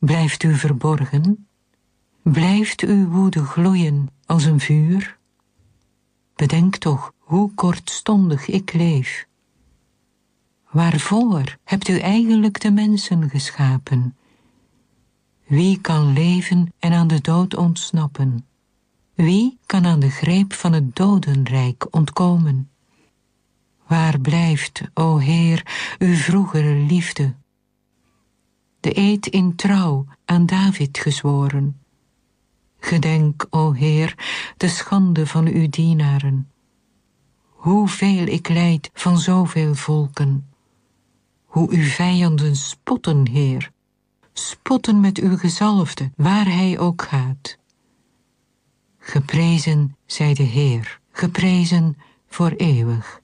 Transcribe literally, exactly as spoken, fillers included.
Blijft u verborgen? Blijft uw woede gloeien als een vuur? Bedenk toch hoe kortstondig ik leef. Waarvoor hebt u eigenlijk de mensen geschapen? Wie kan leven en aan de dood ontsnappen? Wie kan aan de greep van het dodenrijk ontkomen? Waar blijft, o Heer, uw vroegere liefde? De eed in trouw aan David gezworen. Gedenk, o Heer, de schande van uw dienaren. Hoeveel ik lijd van zoveel volken. Hoe uw vijanden spotten, Heer. Spotten met uw gezalfde, waar hij ook gaat. Geprezen zij de Heer, geprezen voor eeuwig.